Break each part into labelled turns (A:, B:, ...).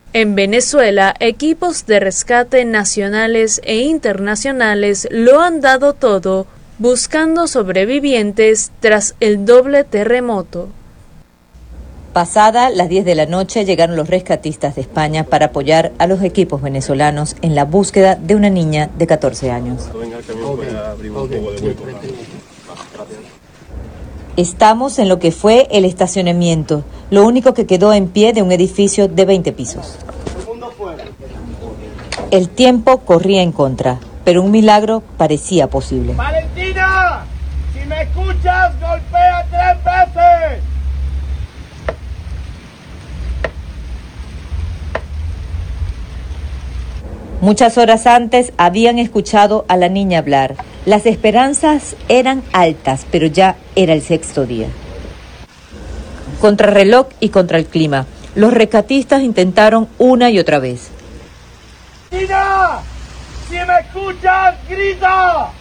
A: En Venezuela, equipos de rescate nacionales e internacionales lo han dado todo, buscando sobrevivientes tras el doble terremoto.
B: Pasada las 10 de la noche llegaron los rescatistas de España para apoyar a los equipos venezolanos en la búsqueda de una niña de 14 años. Estamos en lo que fue el estacionamiento, lo único que quedó en pie de un edificio de 20 pisos. El tiempo corría en contra, pero un milagro parecía posible.
C: ¡Valentina! ¡Si me escuchas, golpea 3 veces!
B: Muchas horas antes habían escuchado a la niña hablar. Las esperanzas eran altas, pero ya era el 6º día. Contra reloj y contra el clima, los rescatistas intentaron una y otra vez.
C: ¡Tina! ¡Si me escuchas, grita!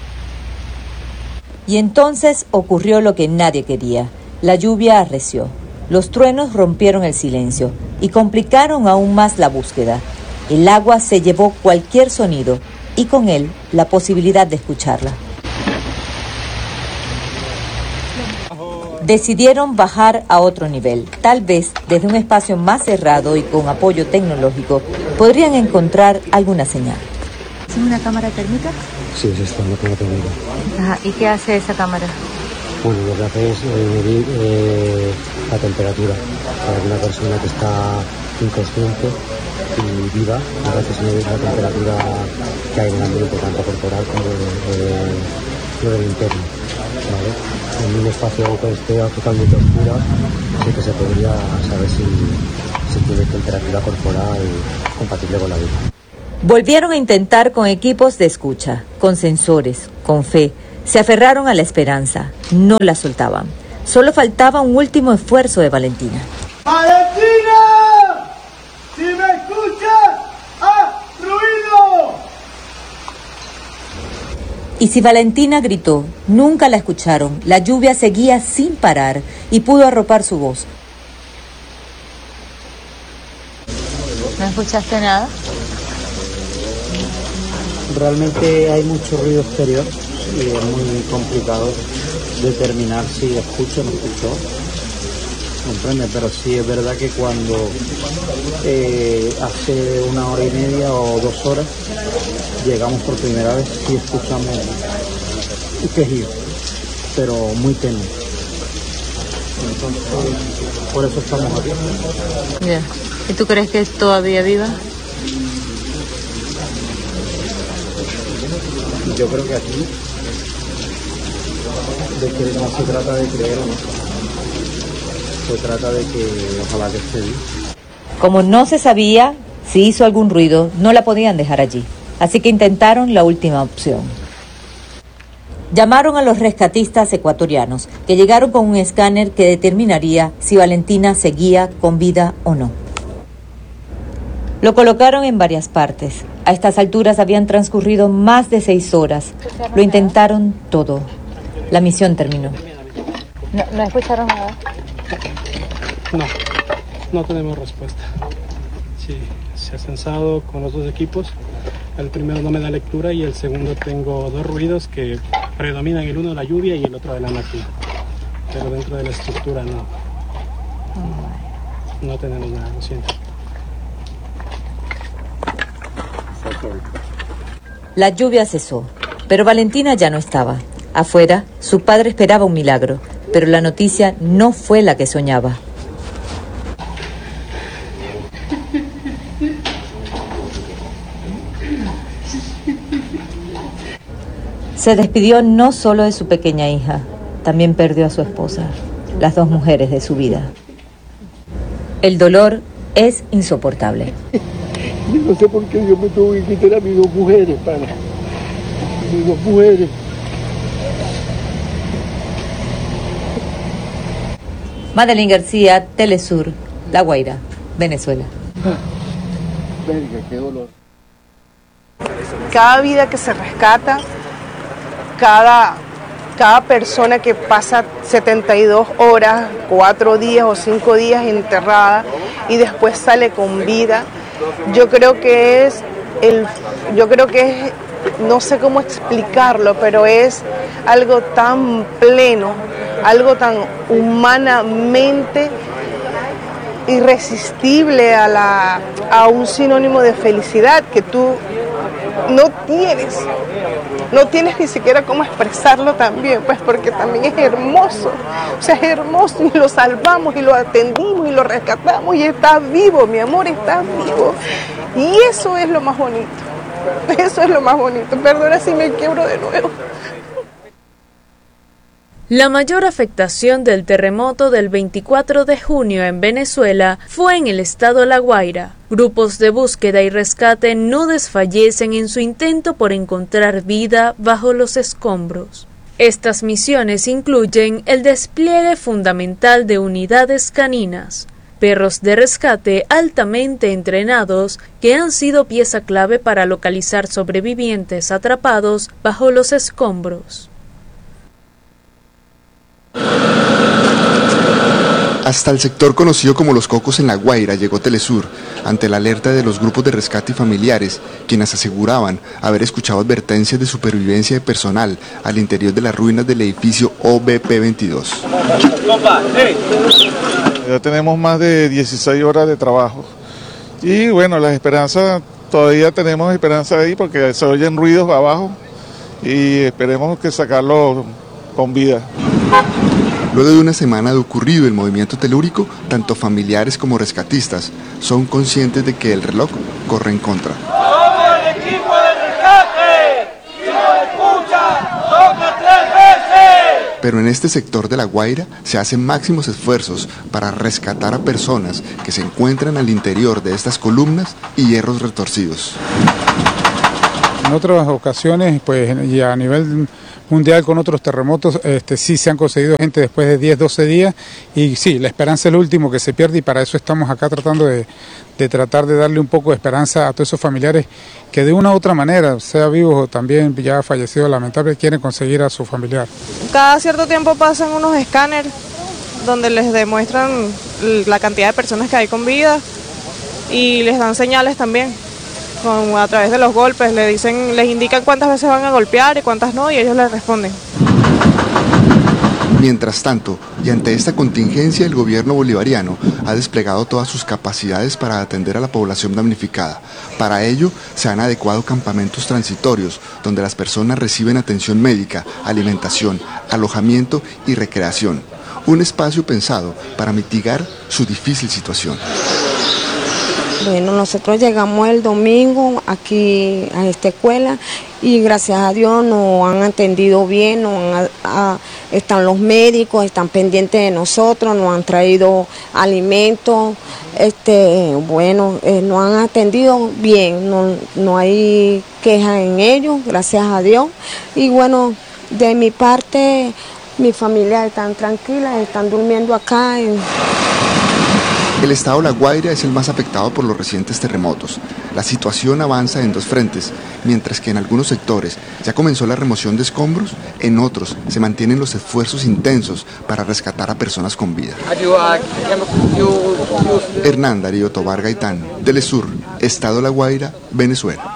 B: Y entonces ocurrió lo que nadie quería. La lluvia arreció. Los truenos rompieron el silencio y complicaron aún más la búsqueda. El agua se llevó cualquier sonido y con él la posibilidad de escucharla. Decidieron bajar a otro nivel. Tal vez desde un espacio más cerrado y con apoyo tecnológico podrían encontrar alguna señal.
D: ¿Es una cámara térmica?
E: Sí, es esta, una cámara térmica.
D: Ajá. ¿Y qué hace esa cámara?
E: Bueno, lo que hace es medir la temperatura para una persona que está inconsciente y viva, a veces medir la temperatura que hay en el ambiente, tanto corporal como del interno, ¿vale? En un espacio que esté totalmente oscuro, sí que se podría saber si tiene temperatura corporal compatible con la vida.
B: Volvieron a intentar con equipos de escucha, con sensores, con fe. Se aferraron a la esperanza, no la soltaban. Solo faltaba un último esfuerzo de Valentina.
C: ¡Valentina! ¡Si me escuchas, haz ruido!
B: Y si Valentina gritó, nunca la escucharon. La lluvia seguía sin parar y pudo arropar su voz.
D: ¿No escuchaste nada?
F: Realmente hay mucho ruido exterior y es muy complicado determinar si escucho o no escucho. ¿Comprende? Pero sí es verdad que cuando hace 1 hora y media o 2 horas llegamos por primera vez, sí escuchamos un quejido, pero muy tenue. Entonces, por eso estamos aquí.
D: Yeah. ¿Y tú crees que es todavía viva?
F: Yo creo que aquí de que no se trata de creer o no, se trata de que ojalá que esté viva.
B: Como no se sabía si hizo algún ruido, no la podían dejar allí. Así que intentaron la última opción. Llamaron a los rescatistas ecuatorianos, que llegaron con un escáner que determinaría si Valentina seguía con vida o no. Lo colocaron en varias partes. A estas alturas habían transcurrido más de 6 horas. Lo intentaron todo. La misión terminó.
D: ¿No escucharon nada?
G: No tenemos respuesta. Sí, se ha censado con los 2 equipos. El primero no me da lectura y el segundo tengo 2 ruidos que predominan, el uno de la lluvia y el otro de la máquina. Pero dentro de la estructura no tenemos nada, lo siento.
B: La lluvia cesó, pero Valentina ya no estaba. Afuera, su padre esperaba un milagro, pero la noticia no fue la que soñaba. Se despidió no solo de su pequeña hija, también perdió a su esposa, las 2 mujeres de su vida. El dolor es insoportable.
H: Yo no sé por qué yo me tuve que quitar a mis 2 mujeres, pana. Mis 2 mujeres.
B: Madeline García, Telesur, La Guaira, Venezuela.
H: Verga, qué dolor.
I: Cada vida que se rescata, cada persona que pasa 72 horas, 4 días o 5 días enterrada, y después sale con vida. Yo creo que es, no sé cómo explicarlo, pero es algo tan pleno, algo tan humanamente irresistible a un sinónimo de felicidad que tú no tienes ni siquiera cómo expresarlo también, pues porque también es hermoso, o sea, es hermoso, y lo salvamos y lo atendimos y lo rescatamos y está vivo, mi amor, está vivo, y eso es lo más bonito, perdona si me quiebro de nuevo.
A: La mayor afectación del terremoto del 24 de junio en Venezuela fue en el estado La Guaira. Grupos de búsqueda y rescate no desfallecen en su intento por encontrar vida bajo los escombros. Estas misiones incluyen el despliegue fundamental de unidades caninas, perros de rescate altamente entrenados que han sido pieza clave para localizar sobrevivientes atrapados bajo los escombros.
J: Hasta el sector conocido como Los Cocos en La Guaira llegó Telesur, ante la alerta de los grupos de rescate y familiares, quienes aseguraban haber escuchado advertencias de supervivencia de personal al interior de las ruinas del edificio OBP-22.
K: Ya tenemos más de 16 horas de trabajo y bueno, las esperanzas, todavía tenemos esperanza ahí porque se oyen ruidos abajo y esperemos que sacarlo con vida.
J: Luego de una semana de ocurrido el movimiento telúrico, tanto familiares como rescatistas son conscientes de que el reloj corre en contra.
C: ¡Somos el equipo de rescate! ¡Si nos escucha, toca 3 veces!
J: Pero en este sector de La Guaira se hacen máximos esfuerzos para rescatar a personas que se encuentran al interior de estas columnas y hierros retorcidos.
L: En otras ocasiones, pues, y a nivel mundial con otros terremotos, sí se han conseguido gente después de 10, 12 días y sí, la esperanza es lo último que se pierde y para eso estamos acá tratando de tratar de darle un poco de esperanza a todos esos familiares que de una u otra manera, sea vivos o también ya fallecidos, lamentablemente, quieren conseguir a su familiar.
M: Cada cierto tiempo pasan unos escáneres donde les demuestran la cantidad de personas que hay con vida y les dan señales también. A través de los golpes, les indican cuántas veces van a golpear y cuántas no, y ellos les responden.
J: Mientras tanto, y ante esta contingencia, el gobierno bolivariano ha desplegado todas sus capacidades para atender a la población damnificada. Para ello, se han adecuado campamentos transitorios, donde las personas reciben atención médica, alimentación, alojamiento y recreación. Un espacio pensado para mitigar su difícil situación.
N: Bueno, nosotros llegamos el domingo aquí a esta escuela y gracias a Dios nos han atendido bien, están los médicos, están pendientes de nosotros, nos han traído alimentos, nos han atendido bien, no hay queja en ellos, gracias a Dios. Y bueno, de mi parte, mi familia están tranquilas, están durmiendo acá.
J: El estado La Guaira es el más afectado por los recientes terremotos. La situación avanza en 2 frentes, mientras que en algunos sectores ya comenzó la remoción de escombros, en otros se mantienen los esfuerzos intensos para rescatar a personas con vida. Hernán Darío Tobar Gaitán, Telesur, Estado La Guaira, Venezuela.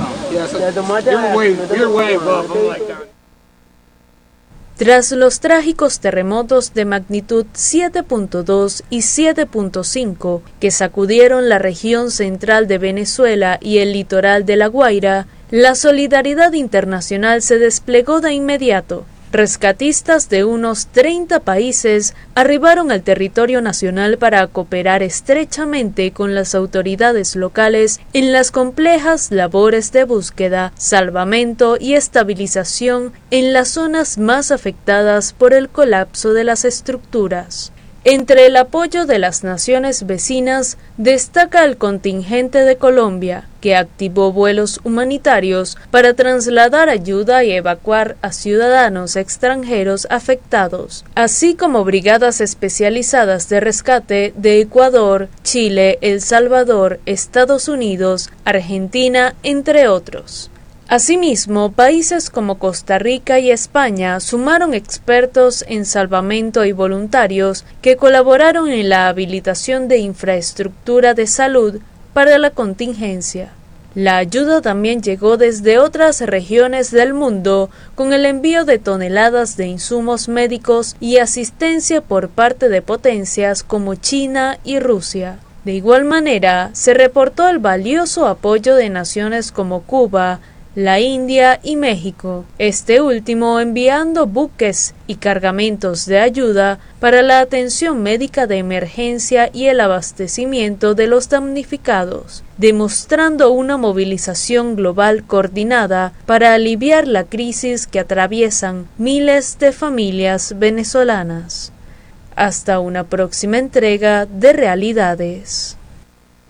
A: Tras los trágicos terremotos de magnitud 7.2 y 7.5 que sacudieron la región central de Venezuela y el litoral de La Guaira, la solidaridad internacional se desplegó de inmediato. Rescatistas de unos 30 países arribaron al territorio nacional para cooperar estrechamente con las autoridades locales en las complejas labores de búsqueda, salvamento y estabilización en las zonas más afectadas por el colapso de las estructuras. Entre el apoyo de las naciones vecinas destaca el contingente de Colombia, que activó vuelos humanitarios para trasladar ayuda y evacuar a ciudadanos extranjeros afectados, así como brigadas especializadas de rescate de Ecuador, Chile, El Salvador, Estados Unidos, Argentina, entre otros. Asimismo, países como Costa Rica y España sumaron expertos en salvamento y voluntarios que colaboraron en la habilitación de infraestructura de salud para la contingencia. La ayuda también llegó desde otras regiones del mundo con el envío de toneladas de insumos médicos y asistencia por parte de potencias como China y Rusia. De igual manera, se reportó el valioso apoyo de naciones como Cuba, la India y México, este último enviando buques y cargamentos de ayuda para la atención médica de emergencia y el abastecimiento de los damnificados, demostrando una movilización global coordinada para aliviar la crisis que atraviesan miles de familias venezolanas. Hasta una próxima entrega de Realidades.